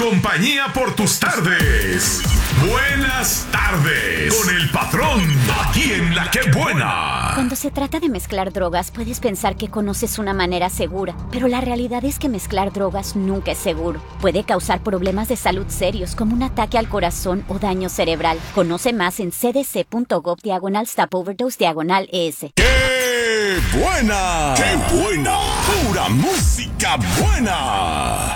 compañía por tus tardes. Buenas tardes con el patrón, aquí en La Que Buena. Cuando se trata de mezclar drogas, puedes pensar que conoces una manera segura, pero la realidad es que mezclar drogas nunca es seguro. Puede causar problemas de salud serios como un ataque al corazón o daño cerebral. Conoce más en cdc.gov/stop-overdose/ES. ¡Qué buena! ¡Qué buena! ¡Pura música buena!